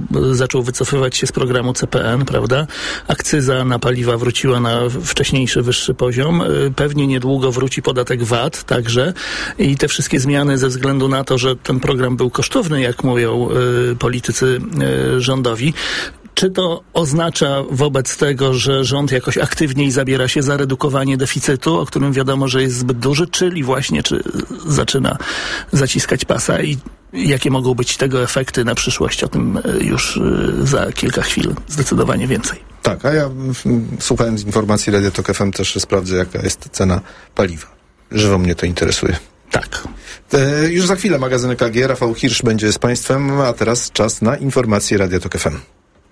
zaczął wycofywać się z programu CPN, prawda? Akcyza na paliwa wróciła na wcześniejszy, wyższy poziom. Pewnie niedługo wróci podatek VAT także i te wszystkie zmiany ze względu na to, że ten program był kosztowny, jak mówią politycy rządowi. Czy to oznacza wobec tego, że rząd jakoś aktywniej zabiera się za redukowanie deficytu, o którym wiadomo, że jest zbyt duży, czyli właśnie czy zaczyna zaciskać pasa i jakie mogą być tego efekty na przyszłość? O tym już za kilka chwil zdecydowanie więcej. Tak, a ja słuchając informacji Radia Tok FM też sprawdzę, jaka jest cena paliwa. Żywo mnie to interesuje. Tak. Już za chwilę magazyn EKG. Rafał Hirsch będzie z Państwem, a teraz czas na informacje Radia Tok FM.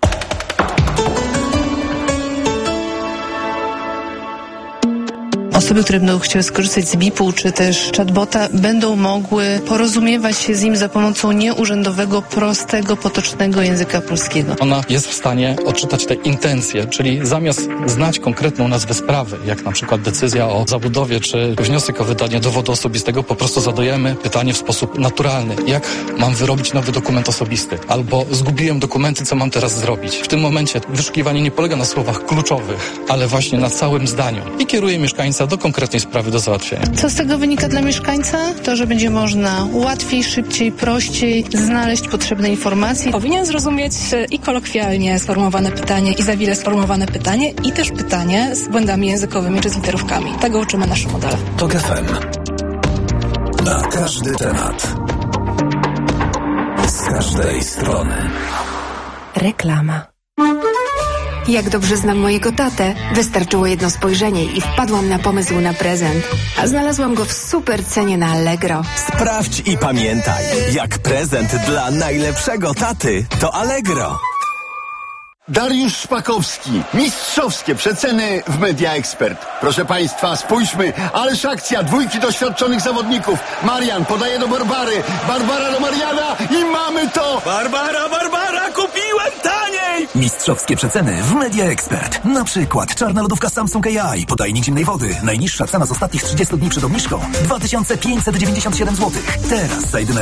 Osoby, które będą chciały skorzystać z BIP-u czy też chatbota, będą mogły porozumiewać się z nim za pomocą nieurzędowego, prostego, potocznego języka polskiego. Ona jest w stanie odczytać te intencje, czyli zamiast znać konkretną nazwę sprawy, jak na przykład decyzja o zabudowie czy wniosek o wydanie dowodu osobistego, po prostu zadajemy pytanie w sposób naturalny. Jak mam wyrobić nowy dokument osobisty? Albo zgubiłem dokumenty, co mam teraz zrobić? W tym momencie wyszukiwanie nie polega na słowach kluczowych, ale właśnie na całym zdaniu i kieruje mieszkańca do konkretnej sprawy do załatwienia. Co z tego wynika dla mieszkańca? To, że będzie można łatwiej, szybciej, prościej znaleźć potrzebne informacje. Powinien zrozumieć i kolokwialnie sformułowane pytanie, i zawile sformułowane pytanie, i też pytanie z błędami językowymi czy z literówkami. Tego uczymy nasze modele. Tok FM. Na każdy temat. Z każdej strony. Reklama. Jak dobrze znam mojego tatę, wystarczyło jedno spojrzenie i wpadłam na pomysł na prezent. A znalazłam go w super cenie na Allegro. Sprawdź i pamiętaj, jak prezent dla najlepszego taty to Allegro. Dariusz Szpakowski. Mistrzowskie przeceny w Media Expert. Proszę Państwa, spójrzmy. Ależ akcja, dwójki doświadczonych zawodników. Marian podaje do Barbary. Barbara do Mariana i mamy to! Barbara, kupiłem taniej! Mistrzowskie przeceny w Media Expert. Na przykład czarna lodówka Samsung AI, podajnik zimnej wody. Najniższa cena z ostatnich 30 dni przed obniżką 2597 zł. Teraz za jedyne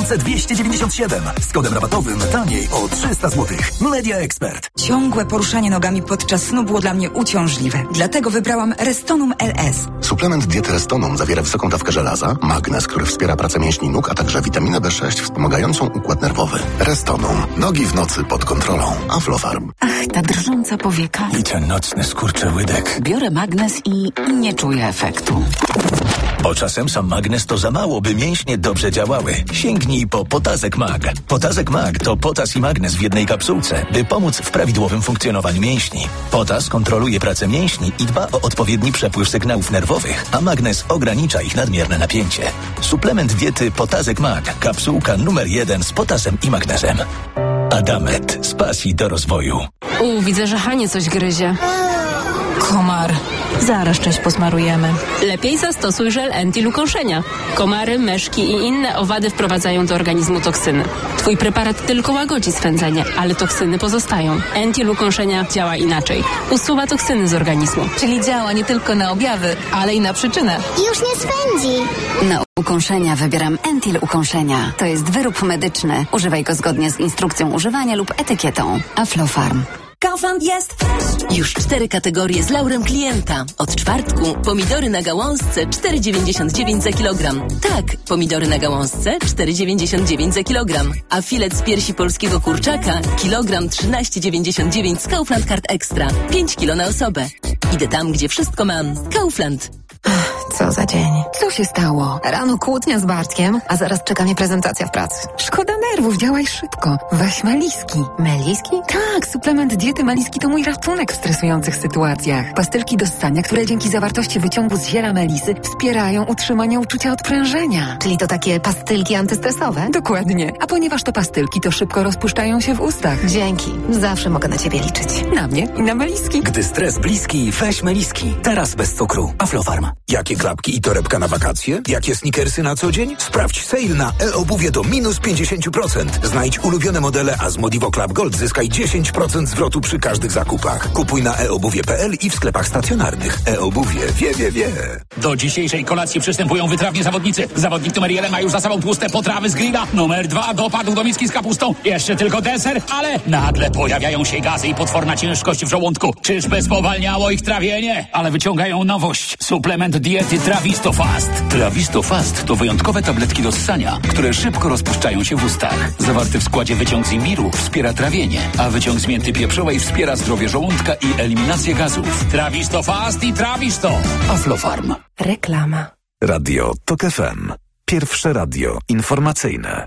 2297. Z kodem rabatowym taniej o 300 zł. Media Expert. Ciągłe poruszanie nogami podczas snu było dla mnie uciążliwe. Dlatego wybrałam Restonum LS. Suplement diety Restonum zawiera wysoką dawkę żelaza, magnez, który wspiera pracę mięśni nóg, a także witaminę B6 wspomagającą układ nerwowy. Restonum. Nogi w nocy pod kontrolą. Aflofarm. Ach, ta drżąca powieka. I ten nocny skurczyłydek. Biorę magnez i nie czuję efektu. Bo czasem sam magnez to za mało, by mięśnie dobrze działały. Sięgnij po Potazek Mag. Potazek Mag to potas i magnez w jednej kapsułce, by pomóc w prawidłowym funkcjonowaniu mięśni. Potas kontroluje pracę mięśni i dba o odpowiedni przepływ sygnałów nerwowych, a magnez ogranicza ich nadmierne napięcie. Suplement diety Potazek Mag. Kapsułka numer 1 z potasem i magnezem. Adamet. Z pasji do rozwoju. Widzę, że Hanie coś gryzie. Komar. Zaraz część posmarujemy. Lepiej zastosuj żel Entil ukąszenia. Komary, myszki i inne owady wprowadzają do organizmu toksyny. Twój preparat tylko łagodzi swędzenie, ale toksyny pozostają. Entil ukąszenia działa inaczej. Usuwa toksyny z organizmu. Czyli działa nie tylko na objawy, ale i na przyczynę. Już nie swędzi. Na ukąszenia wybieram Entil ukąszenia. To jest wyrób medyczny. Używaj go zgodnie z instrukcją używania lub etykietą. Aflofarm. Kaufland jest już 4 kategorie z laurem klienta. Od czwartku pomidory na gałązce 4,99 za kilogram. Tak, pomidory na gałązce 4,99 za kilogram. A filet z piersi polskiego kurczaka kilogram 13,99 z Kaufland Card Extra. 5 kilo na osobę. Idę tam, gdzie wszystko mam. Kaufland. Co za dzień. Co się stało? Rano kłótnia z Bartkiem, a zaraz czeka mnie prezentacja w pracy. Szkoda nerwów, działaj szybko. Weź Meliski. Meliski? Tak, suplement diety Meliski to mój ratunek w stresujących sytuacjach. Pastylki do ssania, które dzięki zawartości wyciągu z ziela melisy wspierają utrzymanie uczucia odprężenia. Czyli to takie pastylki antystresowe? Dokładnie. A ponieważ to pastylki, to szybko rozpuszczają się w ustach. Dzięki. Zawsze mogę na ciebie liczyć. Na mnie i na Meliski. Gdy stres bliski, weź Meliski. Teraz bez cukru. Aflofarm. Jakie klapki i torebka na wakacje? Jakie sneakersy na co dzień? Sprawdź sale na e-obuwie do minus 50%. Znajdź ulubione modele, a z Modivo Club Gold zyskaj 10% zwrotu przy każdych zakupach. Kupuj na eobuwie.pl i w sklepach stacjonarnych. E-obuwie wie. Do dzisiejszej kolacji przystępują wytrawni zawodnicy. Zawodnik numer 1 ma już za sobą tłuste potrawy z grilla. Numer 2 dopadł do miski z kapustą. Jeszcze tylko deser, ale nagle pojawiają się gazy i potworna ciężkość w żołądku. Czyżby spowalniało ich trawienie? Ale wyciągają nowość. Suplement diety Trawisto Fast. Trawisto Fast to wyjątkowe tabletki do ssania, które szybko rozpuszczają się w ustach. Zawarty w składzie wyciąg z imbiru wspiera trawienie, a wyciąg z mięty pieprzowej wspiera zdrowie żołądka i eliminację gazów. Trawisto Fast i Trawisto. Aflofarm. Reklama. Radio TOK FM. Pierwsze radio informacyjne.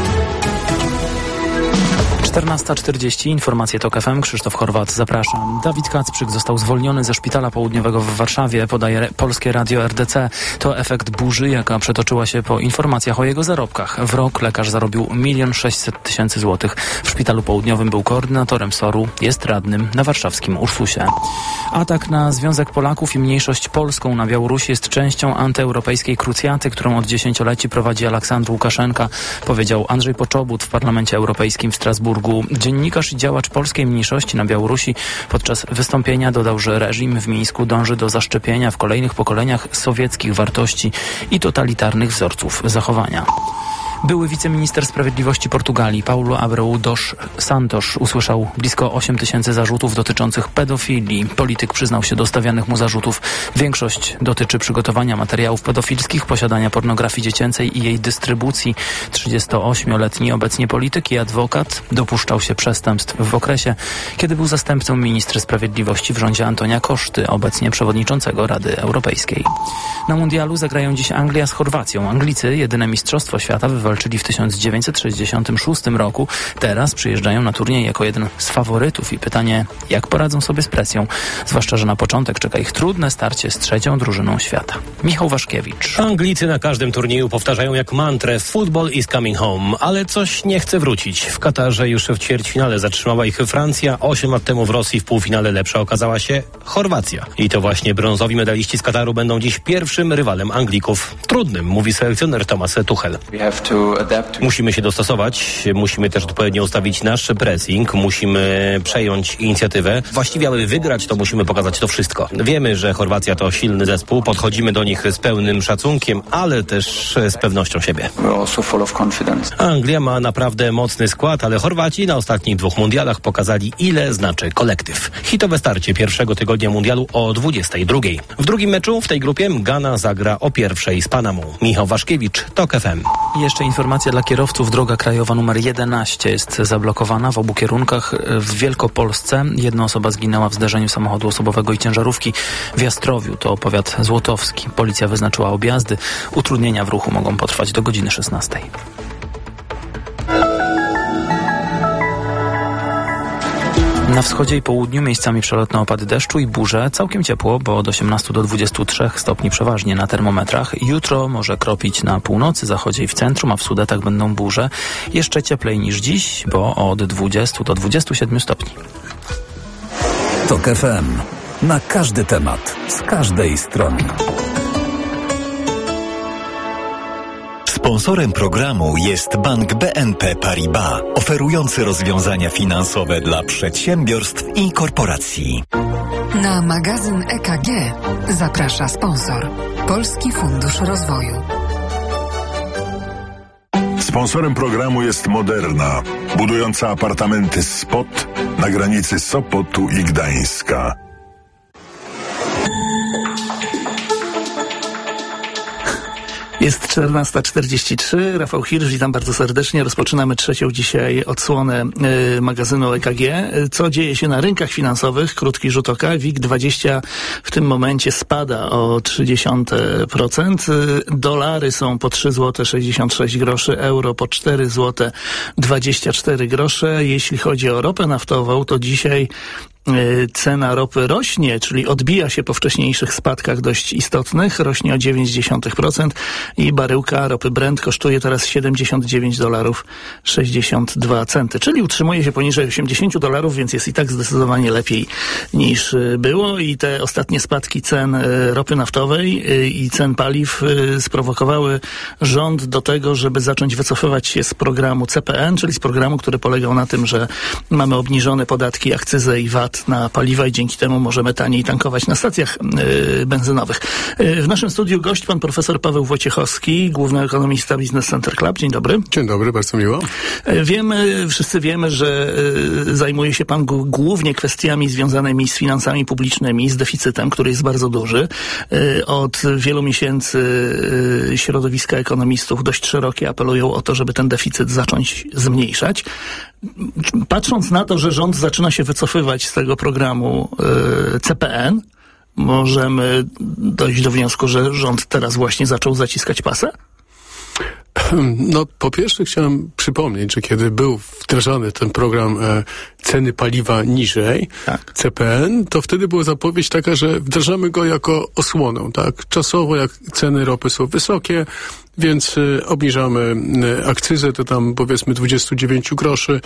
14:40. Informacje TOK FM. Krzysztof Horwat, zapraszam. Dawid Kacprzyk został zwolniony ze szpitala południowego w Warszawie, podaje Polskie Radio RDC. To efekt burzy, jaka przetoczyła się po informacjach o jego zarobkach. W rok lekarz zarobił 1 600 000 złotych. W szpitalu południowym był koordynatorem SOR-u, jest radnym na warszawskim Ursusie. Atak na Związek Polaków i mniejszość polską na Białorusi jest częścią antyeuropejskiej krucjaty, którą od dziesięcioleci prowadzi Aleksandr Łukaszenka, powiedział Andrzej Poczobut w Parlamencie Europejskim w Strasburgu. Dziennikarz i działacz polskiej mniejszości na Białorusi podczas wystąpienia dodał, że reżim w Mińsku dąży do zaszczepienia w kolejnych pokoleniach sowieckich wartości i totalitarnych wzorców zachowania. Były wiceminister sprawiedliwości Portugalii Paulo Abreu dos Santos usłyszał blisko 8 000 zarzutów dotyczących pedofilii. Polityk przyznał się do stawianych mu zarzutów. Większość dotyczy przygotowania materiałów pedofilskich, posiadania pornografii dziecięcej i jej dystrybucji. 38-letni obecnie polityk i adwokat dopuszczał się przestępstw w okresie, kiedy był zastępcą ministra sprawiedliwości w rządzie Antonia Koszty, obecnie przewodniczącego Rady Europejskiej. Na mundialu zagrają dziś Anglia z Chorwacją. Anglicy, jedyne mistrzostwo świata, wywalczyli w 1966 roku. Teraz przyjeżdżają na turniej jako jeden z faworytów i pytanie, jak poradzą sobie z presją, zwłaszcza, że na początek czeka ich trudne starcie z trzecią drużyną świata. Michał Waszkiewicz. Anglicy na każdym turnieju powtarzają jak mantrę "Football is coming home", ale coś nie chce wrócić. W Katarze już w ćwierćfinale zatrzymała ich Francja, 8 lat temu w Rosji w półfinale lepsza okazała się Chorwacja. I to właśnie brązowi medaliści z Kataru będą dziś pierwszym rywalem Anglików. Trudnym, mówi selekcjoner Thomas Tuchel. Musimy się dostosować, musimy też odpowiednio ustawić nasz pressing, musimy przejąć inicjatywę. Właściwie, aby wygrać, to musimy pokazać to wszystko. Wiemy, że Chorwacja to silny zespół, podchodzimy do nich z pełnym szacunkiem, ale też z pewnością siebie. Anglia ma naprawdę mocny skład, ale Chorwaci na ostatnich 2 mundialach pokazali, ile znaczy kolektyw. Hitowe starcie pierwszego tygodnia mundialu o 22:00. W drugim meczu w tej grupie Ghana zagra o 1:00 z Panamą. Michał Waszkiewicz, TOK FM. Jeszcze informacja dla kierowców. Droga krajowa numer 11 jest zablokowana w obu kierunkach. W Wielkopolsce 1 osoba zginęła w zdarzeniu samochodu osobowego i ciężarówki w Jastrowiu. To powiat złotowski. Policja wyznaczyła objazdy. Utrudnienia w ruchu mogą potrwać do godziny 16:00. Na wschodzie i południu miejscami przelotne opady deszczu i burze. Całkiem ciepło, bo od 18 do 23 stopni przeważnie na termometrach. Jutro może kropić na północy, zachodzie i w centrum, a w Sudetach będą burze. Jeszcze cieplej niż dziś, bo od 20 do 27 stopni. TOK FM. Na każdy temat, z każdej strony. Sponsorem programu jest Bank BNP Paribas, oferujący rozwiązania finansowe dla przedsiębiorstw i korporacji. Na magazyn EKG zaprasza sponsor Polski Fundusz Rozwoju. Sponsorem programu jest Moderna, budująca apartamenty Spot na granicy Sopotu i Gdańska. Jest 14:43. Rafał Hirsch, witam bardzo serdecznie. Rozpoczynamy trzecią dzisiaj odsłonę magazynu EKG. Co dzieje się na rynkach finansowych? Krótki rzut oka. WIG20 w tym momencie spada o 0,3%. Dolary są po 3,66 zł, euro po 4,24 zł. Jeśli chodzi o ropę naftową, to dzisiaj cena ropy rośnie, czyli odbija się po wcześniejszych spadkach dość istotnych, rośnie o 0,9% i baryłka ropy Brent kosztuje teraz $79,62, czyli utrzymuje się poniżej $80, więc jest i tak zdecydowanie lepiej niż było i te ostatnie spadki cen ropy naftowej i cen paliw sprowokowały rząd do tego, żeby zacząć wycofywać się z programu CPN, czyli z programu, który polegał na tym, że mamy obniżone podatki, akcyzę i VAT na paliwa i dzięki temu możemy taniej tankować na stacjach benzynowych. W naszym studiu gość pan profesor Paweł Wojciechowski, główny ekonomista Business Center Club. Dzień dobry. Dzień dobry, bardzo miło. Wszyscy wiemy, że zajmuje się pan głównie kwestiami związanymi z finansami publicznymi, z deficytem, który jest bardzo duży. Od wielu miesięcy środowiska ekonomistów dość szerokie apelują o to, żeby ten deficyt zacząć zmniejszać. Patrząc na to, że rząd zaczyna się wycofywać z tego programu CPN, możemy dojść do wniosku, że rząd teraz właśnie zaczął zaciskać pasę? No, po pierwsze chciałem przypomnieć, że kiedy był wdrażany ten program ceny paliwa niżej, CPN, to wtedy była zapowiedź taka, że wdrażamy go jako osłonę, tak? Czasowo, jak ceny ropy są wysokie, więc obniżamy akcyzę, to tam powiedzmy 29 groszy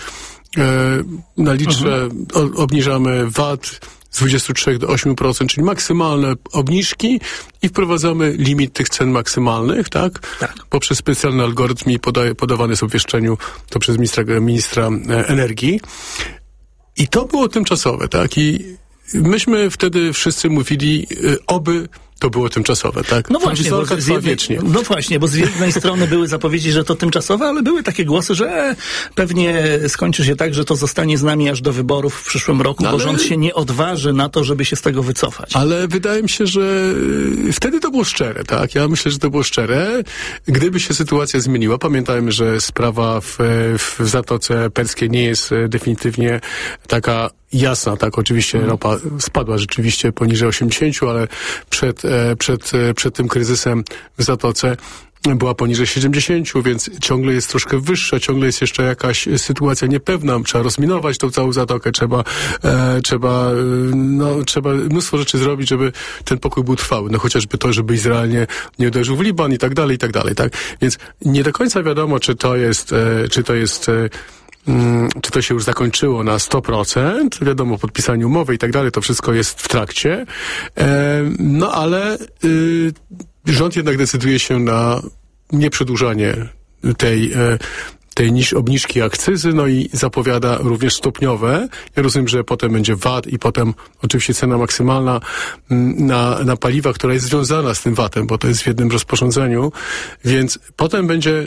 na litrze, obniżamy VAT z 23 do 8%, czyli maksymalne obniżki i wprowadzamy limit tych cen maksymalnych, tak? Poprzez specjalny algorytm i podawany jest w obwieszczeniu to przez ministra energii. I to było tymczasowe, tak? I myśmy wtedy wszyscy mówili, oby to było tymczasowe, tak? No właśnie, bo z jednej strony były zapowiedzi, że to tymczasowe, ale były takie głosy, że pewnie skończy się tak, że to zostanie z nami aż do wyborów w przyszłym roku, bo rząd się nie odważy na to, żeby się z tego wycofać. Ale wydaje mi się, że wtedy to było szczere, tak? Ja myślę, że to było szczere. Gdyby się sytuacja zmieniła, pamiętajmy, że sprawa w Zatoce Perskiej nie jest definitywnie taka jasna, tak? Oczywiście ropa spadła rzeczywiście poniżej 80, ale przed tym kryzysem w Zatoce była poniżej 70, więc ciągle jest troszkę wyższa, ciągle jest jeszcze jakaś sytuacja niepewna, trzeba rozminować tą całą zatokę, trzeba mnóstwo rzeczy zrobić, żeby ten pokój był trwały, no chociażby to, żeby Izrael nie uderzył w Liban i tak dalej, tak? Więc nie do końca wiadomo, czy to się już zakończyło na 100%, wiadomo, podpisanie umowy i tak dalej, to wszystko jest w trakcie, no ale rząd jednak decyduje się na nieprzedłużanie tej obniżki akcyzy, no i zapowiada również stopniowe. Ja rozumiem, że potem będzie VAT i potem oczywiście cena maksymalna na paliwa, która jest związana z tym VAT-em, bo to jest w jednym rozporządzeniu, więc potem będzie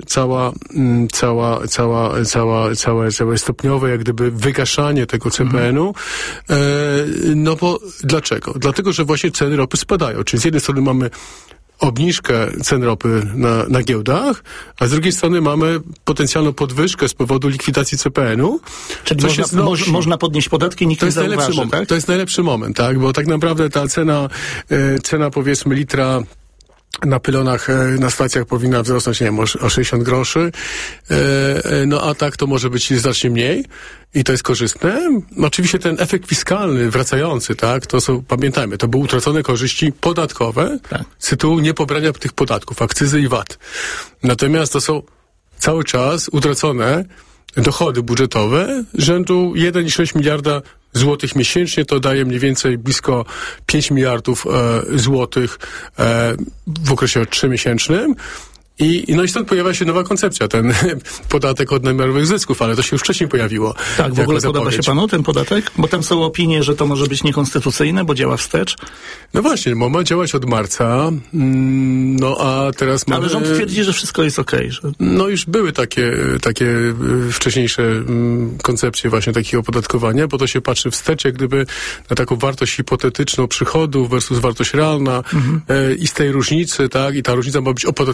całe stopniowe jak gdyby wygaszanie tego CPN-u. No bo dlaczego? Dlatego, że właśnie ceny ropy spadają. Czyli z jednej strony mamy obniżkę cen ropy na giełdach, a z drugiej strony mamy potencjalną podwyżkę z powodu likwidacji CPN-u. Czyli można podnieść podatki, nikt nie zauważy, tak? To jest najlepszy moment, tak? Bo tak naprawdę ta cena powiedzmy litra na pylonach, na stacjach powinna wzrosnąć, nie wiem, o 60 groszy, no a tak to może być znacznie mniej i to jest korzystne. Oczywiście ten efekt fiskalny wracający, tak, to są, pamiętajmy, to były utracone korzyści podatkowe z tytułu niepobrania tych podatków, akcyzy i VAT. Natomiast to są cały czas utracone dochody budżetowe rzędu 1,6 miliarda złotych miesięcznie, to daje mniej więcej blisko 5 miliardów złotych w okresie 3-miesięcznym. No i stąd pojawia się nowa koncepcja, ten podatek od nadmiarowych zysków, ale to się już wcześniej pojawiło. Tak, w ogóle podoba się panu ten podatek? Bo tam są opinie, że to może być niekonstytucyjne, bo działa wstecz. No właśnie, ma działać od marca, no a teraz mamy... Ale rząd twierdzi, że wszystko jest okej. Że... No już były takie wcześniejsze koncepcje właśnie takiego opodatkowania, bo to się patrzy wstecz, jak gdyby na taką wartość hipotetyczną przychodów versus wartość realna i z tej różnicy, tak, i ta różnica ma być opodatkowana w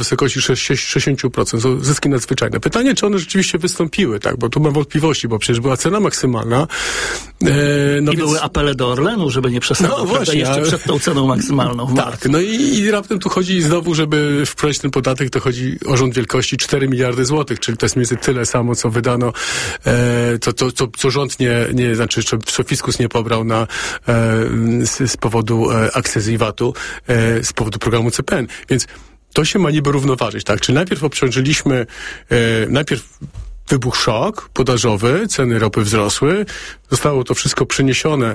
wysokości 60%. To zyski nadzwyczajne. Pytanie, czy one rzeczywiście wystąpiły, tak? Bo tu mam wątpliwości, bo przecież była cena maksymalna. I były apele do Orlenu, żeby nie przesadzał, właśnie, jeszcze przed tą ceną maksymalną. Tak, no i raptem tu chodzi znowu, żeby wprowadzić ten podatek, to chodzi o rząd wielkości 4 miliardy złotych, czyli to jest mniej więcej tyle samo, co wydano, co rząd znaczy, co fiskus nie pobrał z powodu akcyzy i VAT-u, z powodu programu CPN. Więc to się ma niby równoważyć, tak? Czyli najpierw obciążyliśmy, wybuchł szok podażowy, ceny ropy wzrosły, zostało to wszystko przeniesione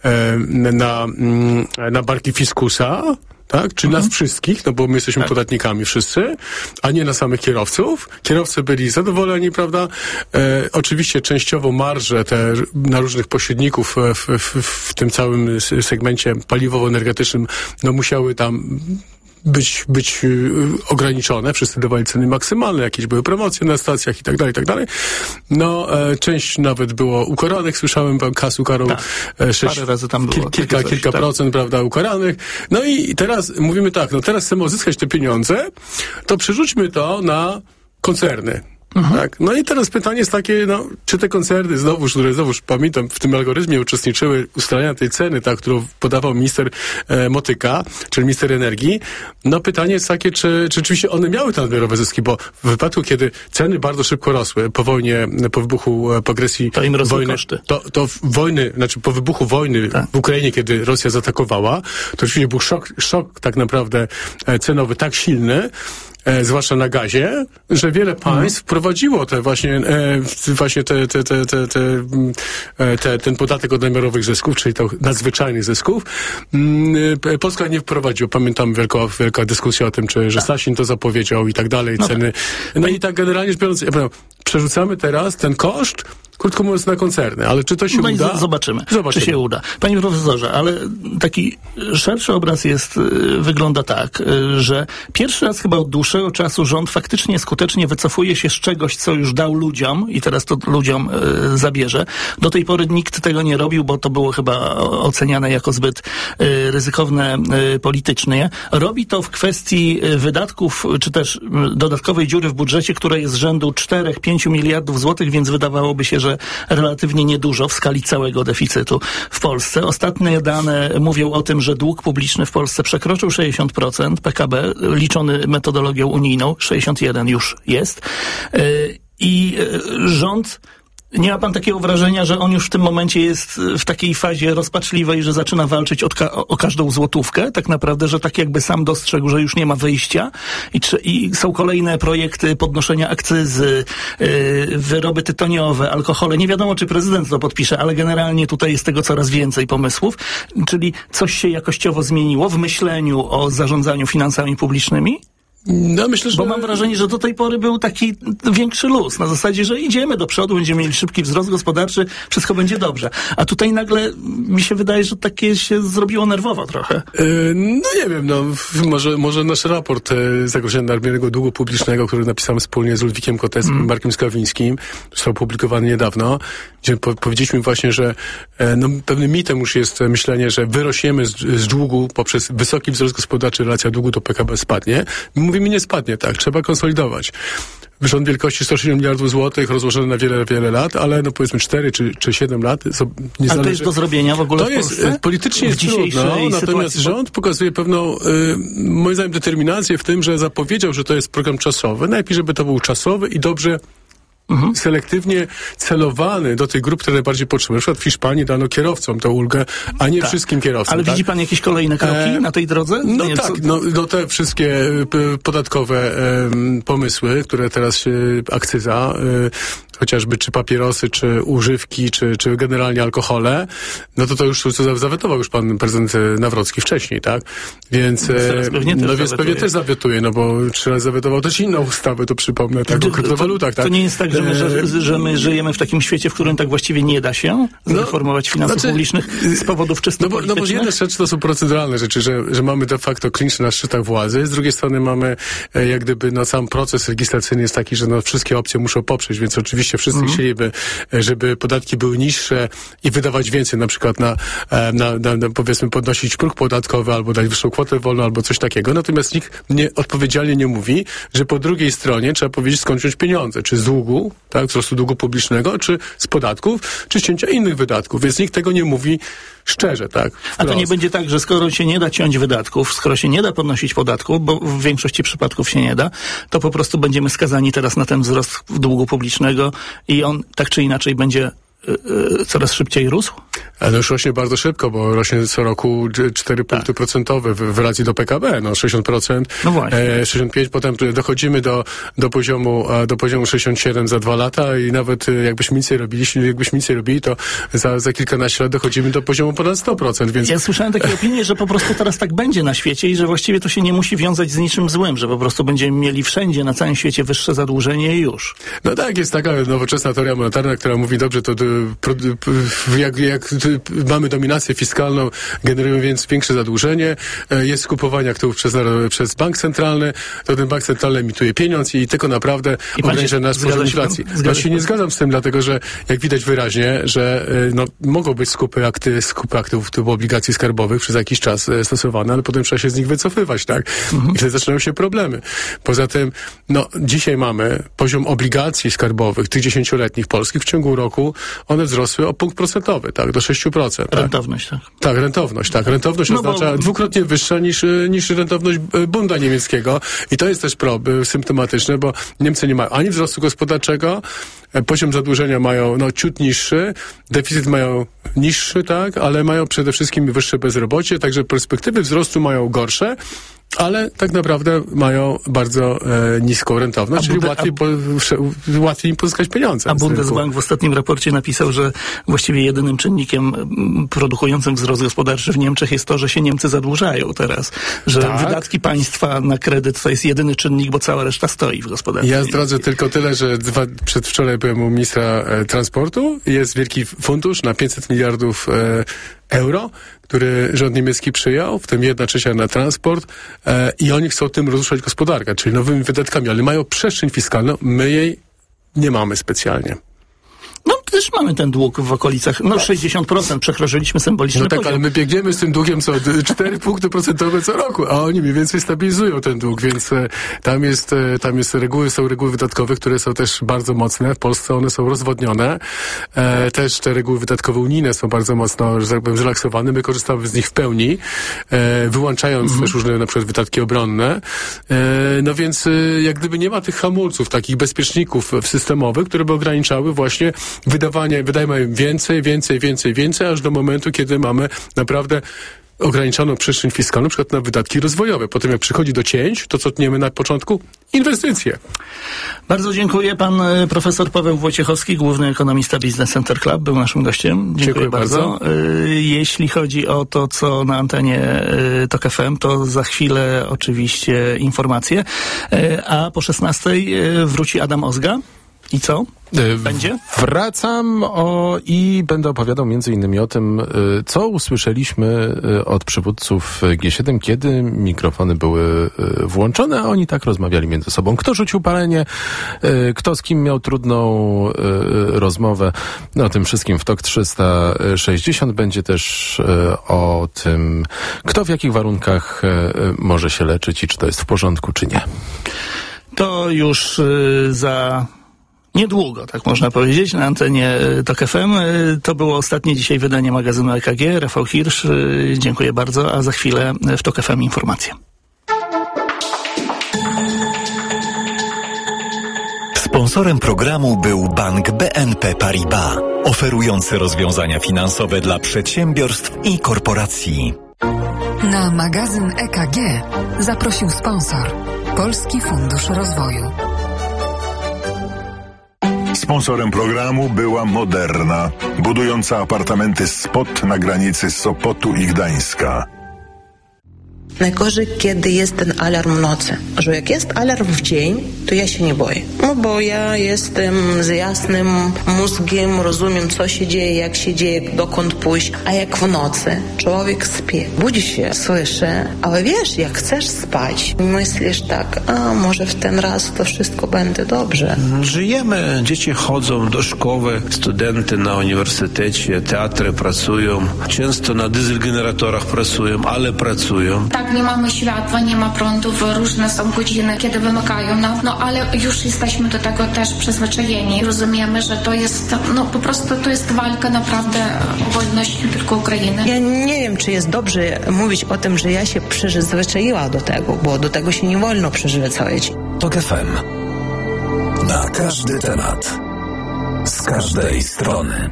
na barki fiskusa, tak? Czyli nas wszystkich, no bo my jesteśmy podatnikami wszyscy, a nie na samych kierowców. Kierowcy byli zadowoleni, prawda? Oczywiście częściowo marże te na różnych pośredników w tym całym segmencie paliwowo-energetycznym, no musiały tam być ograniczone. Wszyscy dawali ceny maksymalne, jakieś były promocje na stacjach i tak dalej. No, część nawet było ukaranych, słyszałem, pan Kas ukarał parę razy tam było. Kilka procent, prawda, ukaranych. No i teraz mówimy tak, no teraz chcemy uzyskać te pieniądze, to przerzućmy to na koncerny. Tak. No i teraz pytanie jest takie, no, czy te koncerny które pamiętam, w tym algorytmie uczestniczyły ustalania tej ceny, tak, którą podawał minister Motyka, czyli minister energii. No pytanie jest takie, czy rzeczywiście one miały te nadmiarowe zyski, bo w wypadku, kiedy ceny bardzo szybko rosły po wojnie, po wybuchu, po agresji to im rosły koszty. To wojny, znaczy po wybuchu wojny w Ukrainie, kiedy Rosja zaatakowała, to oczywiście był szok tak naprawdę cenowy tak silny, zwłaszcza na gazie, że wiele państw wprowadziło ten podatek od nadmiarowych zysków, czyli to nadzwyczajnych zysków. Polska nie wprowadziła. Pamiętam wielka dyskusja o tym, że Sasin to zapowiedział i tak dalej, ceny. No i tak generalnie rzecz biorąc, przerzucamy teraz ten koszt, krótko mówiąc, na koncerny. Ale czy to się uda? Zobaczymy, czy się uda. Panie profesorze, ale taki szerszy obraz wygląda tak, że pierwszy raz chyba od dłuższego czasu rząd faktycznie skutecznie wycofuje się z czegoś, co już dał ludziom i teraz to ludziom zabierze. Do tej pory nikt tego nie robił, bo to było chyba oceniane jako zbyt ryzykowne politycznie. Robi to w kwestii wydatków, czy też dodatkowej dziury w budżecie, która jest z rzędu 4-5 miliardów złotych, więc wydawałoby się, że relatywnie niedużo w skali całego deficytu w Polsce. Ostatnie dane mówią o tym, że dług publiczny w Polsce przekroczył 60% PKB, liczony metodologią unijną, 61 już jest. I rząd... Nie ma pan takiego wrażenia, że on już w tym momencie jest w takiej fazie rozpaczliwej, że zaczyna walczyć o każdą złotówkę? Tak naprawdę, że tak jakby sam dostrzegł, że już nie ma wyjścia i są kolejne projekty podnoszenia akcyzy, wyroby tytoniowe, alkohole. Nie wiadomo, czy prezydent to podpisze, ale generalnie tutaj jest tego coraz więcej pomysłów. Czyli coś się jakościowo zmieniło w myśleniu o zarządzaniu finansami publicznymi? No, myślę, że... Bo mam wrażenie, że do tej pory był taki większy luz. Na zasadzie, że idziemy do przodu, będziemy mieli szybki wzrost gospodarczy, wszystko będzie dobrze. A tutaj nagle mi się wydaje, że takie się zrobiło nerwowo trochę. No nie wiem, może nasz raport zagrożenia nadmiernego długu publicznego, który napisałem wspólnie z Ludwikiem Koteckim i Markiem Skawińskim, został opublikowany niedawno, gdzie powiedzieliśmy właśnie, że pewnym mitem już jest myślenie, że wyrośniemy z długu poprzez wysoki wzrost gospodarczy, relacja długu do PKB spadnie. Mówimy, nie spadnie, tak, trzeba konsolidować. Rząd wielkości 160 miliardów złotych rozłożony na wiele, wiele lat, ale powiedzmy 4 czy 7 lat. Ale to jest do zrobienia w ogóle w Polsce? Politycznie jest trudno, natomiast rząd pokazuje pewną, moim zdaniem, determinację w tym, że zapowiedział, że to jest program czasowy. Najpierw, żeby to był czasowy i dobrze selektywnie celowany do tych grup, które najbardziej potrzebują. Na przykład w Hiszpanii dano kierowcom tę ulgę, a nie wszystkim kierowcom. Ale widzi pan jakieś kolejne kroki na tej drodze? Te wszystkie podatkowe pomysły, które teraz się akcyza, chociażby czy papierosy, czy używki, czy generalnie alkohole, no to już zawetował już pan prezydent Nawrocki wcześniej, tak? Więc pewnie też zawietuje, no bo 3 razy zawetował też inną ustawę, to przypomnę, tak, o kryptowalutach, tak? To nie jest tak, że my żyjemy w takim świecie, w którym tak właściwie nie da się zreformować finansów publicznych z powodów czysto politycznych? No bo jedna rzecz to są proceduralne rzeczy, że mamy de facto klincz na szczytach władzy, z drugiej strony mamy jak gdyby sam proces legislacyjny jest taki, że wszystkie opcje muszą poprzeć, więc oczywiście oczywiście wszyscy chcieliby, żeby podatki były niższe i wydawać więcej, na przykład na powiedzmy podnosić próg podatkowy, albo dać wyższą kwotę wolną, albo coś takiego. Natomiast nikt odpowiedzialnie nie mówi, że po drugiej stronie trzeba powiedzieć, skąd wziąć pieniądze. Czy z długu, tak, wzrostu długu publicznego, czy z podatków, czy z cięcia innych wydatków. Więc nikt tego nie mówi szczerze, tak. Wprost. A to nie będzie tak, że skoro się nie da ciąć wydatków, skoro się nie da podnosić podatków, bo w większości przypadków się nie da, to po prostu będziemy skazani teraz na ten wzrost długu publicznego i on tak czy inaczej będzie coraz szybciej rósł? Ale już rośnie bardzo szybko, bo rośnie co roku 4 punkty procentowe w relacji do PKB, 60%, no właśnie. 65%, potem dochodzimy do poziomu 67 za 2 lata i nawet jakbyśmy nic nie robili, to za kilkanaście lat dochodzimy do poziomu ponad 100%, więc... Ja słyszałem takie opinie, że po prostu teraz tak będzie na świecie i że właściwie to się nie musi wiązać z niczym złym, że po prostu będziemy mieli wszędzie na całym świecie wyższe zadłużenie i już. No tak, jest taka nowoczesna teoria monetarna, która mówi, dobrze, to jak mamy dominację fiskalną, generujemy więc większe zadłużenie, jest skupowanie aktywów przez bank centralny, to ten bank centralny emituje pieniądz i tylko naprawdę ogranicza nasz poziom inflacji. Ja się nie zgadzam z tym, dlatego że jak widać wyraźnie, że mogą być skupy aktywów typu obligacji skarbowych przez jakiś czas stosowane, ale potem trzeba się z nich wycofywać, tak? I wtedy zaczynają się problemy. Poza tym, dzisiaj mamy poziom obligacji skarbowych, tych 10-letnich polskich w ciągu roku, one wzrosły o punkt procentowy, tak, do 6%. Rentowność, tak. Tak, rentowność, tak. Rentowność oznacza dwukrotnie wyższa niż rentowność Bunda niemieckiego i to jest też symptomatyczne, bo Niemcy nie mają ani wzrostu gospodarczego, poziom zadłużenia mają ciut niższy, deficyt mają niższy, tak, ale mają przede wszystkim wyższe bezrobocie, także perspektywy wzrostu mają gorsze, ale tak naprawdę mają bardzo niską rentowność, czyli łatwiej im pozyskać pieniądze. A Bundesbank w ostatnim raporcie napisał, że właściwie jedynym czynnikiem produkującym wzrost gospodarczy w Niemczech jest to, że się Niemcy zadłużają teraz. Że wydatki państwa na kredyt to jest jedyny czynnik, bo cała reszta stoi w gospodarce. Ja zdradzę tylko tyle, że przedwczoraj byłem u ministra transportu. Jest wielki fundusz na 500 miliardów euro, który rząd niemiecki przyjął, w tym 1/3 na transport i oni chcą tym rozruszać gospodarkę, czyli nowymi wydatkami, ale mają przestrzeń fiskalną, my jej nie mamy specjalnie. No też mamy ten dług w okolicach, 60% przekroczyliśmy symboliczny poziom. Ale my biegniemy z tym długiem 4 punkty procentowe co roku, a oni mniej więcej stabilizują ten dług, więc są reguły wydatkowe, które są też bardzo mocne. W Polsce one są rozwodnione. Też te reguły wydatkowe unijne są bardzo mocno, że tak powiem, zrelaksowane. My korzystamy z nich w pełni, wyłączając też różne na przykład wydatki obronne. Więc jak gdyby nie ma tych hamulców, takich bezpieczników systemowych, które by ograniczały właśnie wydajemy więcej, aż do momentu, kiedy mamy naprawdę ograniczoną przestrzeń fiskalną, na przykład na wydatki rozwojowe. Potem jak przychodzi do cięć, to co tniemy na początku? Inwestycje. Bardzo dziękuję. Pan profesor Paweł Wojciechowski, główny ekonomista Business Center Club, był naszym gościem. Dziękuję bardzo. Jeśli chodzi o to, co na antenie TOK FM, to za chwilę oczywiście informacje. A po 16:00 wróci Adam Ozga. I co? Będzie? Wracam i będę opowiadał między innymi o tym, co usłyszeliśmy od przywódców G7, kiedy mikrofony były włączone, a oni tak rozmawiali między sobą. Kto rzucił palenie, kto z kim miał trudną rozmowę. O tym wszystkim w TOK 360 będzie też o tym, kto w jakich warunkach może się leczyć i czy to jest w porządku, czy nie. To już za niedługo, tak można powiedzieć, na antenie TOK FM. To było ostatnie dzisiaj wydanie magazynu EKG. Rafał Hirsch, dziękuję bardzo, a za chwilę w TOK FM informacje. Sponsorem programu był bank BNP Paribas, oferujący rozwiązania finansowe dla przedsiębiorstw i korporacji. Na magazyn EKG zaprosił sponsor Polski Fundusz Rozwoju. Sponsorem programu była Moderna, budująca apartamenty Spot na granicy Sopotu i Gdańska. Najgorzej, kiedy jest ten alarm w nocy. Że jak jest alarm w dzień, to ja się nie boję. No bo ja jestem z jasnym mózgiem, rozumiem, co się dzieje, jak się dzieje, dokąd pójść. A jak w nocy człowiek śpi, budzi się, słyszy, ale wiesz, jak chcesz spać, myślisz tak, a może w ten raz to wszystko będzie dobrze. Żyjemy, dzieci chodzą do szkoły, studenty na uniwersytecie, teatry pracują, często na dieselgeneratorach pracują, ale pracują. Tak, nie mamy światła, nie ma prądów, różne są godziny, kiedy wymykają nam, no ale już jesteśmy do tego też przyzwyczajeni. Rozumiemy, że to jest, no po prostu to jest walka naprawdę o wolność nie tylko Ukrainy. Ja nie wiem, czy jest dobrze mówić o tym, że ja się przyzwyczaiła do tego, bo do tego się nie wolno przyzwyczaić. TOK FM. Na każdy temat. Z każdej strony.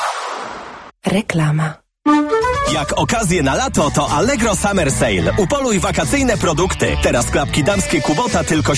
Reklama. Jak okazję na lato, to Allegro Summer Sale. Upoluj wakacyjne produkty. Teraz klapki damskie Kubota tylko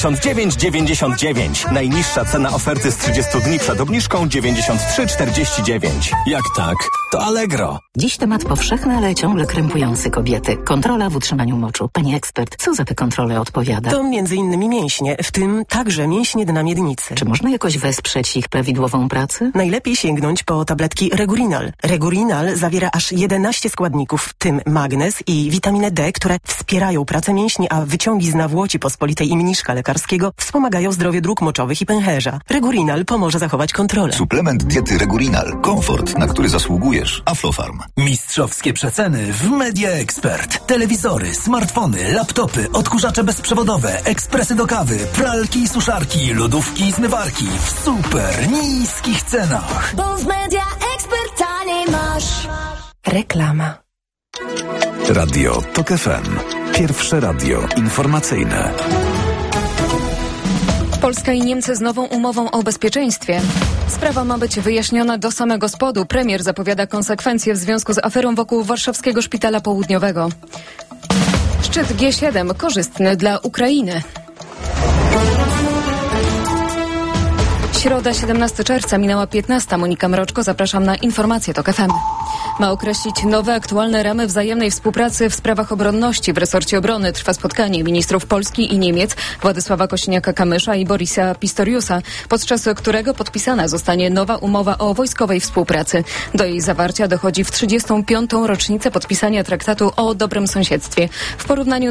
79,99. Najniższa cena oferty z 30 dni przed obniżką 93,49. Jak tak, to Allegro. Dziś temat powszechny, ale ciągle krępujący kobiety. Kontrola w utrzymaniu moczu. Pani ekspert, co za te kontrole odpowiada? To m.in. mięśnie, w tym także mięśnie dna miednicy. Czy można jakoś wesprzeć ich prawidłową pracę? Najlepiej sięgnąć po tabletki Regurinal. Regurinal zawiera aż 11 składników, w tym magnez i witaminę D, które wspierają pracę mięśni, a wyciągi z nawłoci pospolitej i mniszka lekarskiego wspomagają zdrowie dróg moczowych i pęcherza. Regurinal pomoże zachować kontrolę. Suplement diety Regurinal. Komfort, na który zasługujesz. Aflofarm. Mistrzowskie przeceny w Media Expert. Telewizory, smartfony, laptopy, odkurzacze bezprzewodowe, ekspresy do kawy, pralki i suszarki, lodówki i zmywarki w super niskich cenach. Bo w Media Expert taniej masz. Reklama. Radio TOK FM. Pierwsze radio informacyjne. Polska i Niemcy z nową umową o bezpieczeństwie. Sprawa ma być wyjaśniona do samego spodu. Premier zapowiada konsekwencje w związku z aferą wokół warszawskiego Szpitala Południowego. Szczyt G7 korzystny dla Ukrainy. Środa, 17 czerwca, minęła 15. Monika Mroczko, zapraszam na informacje TOK FM. Ma określić nowe, aktualne ramy wzajemnej współpracy w sprawach obronności. W resorcie obrony trwa spotkanie ministrów Polski i Niemiec, Władysława Kosiniaka-Kamysza i Borisa Pistoriusa, podczas którego podpisana zostanie nowa umowa o wojskowej współpracy. Do jej zawarcia dochodzi w 35. rocznicę podpisania traktatu o dobrym sąsiedztwie. W porównaniu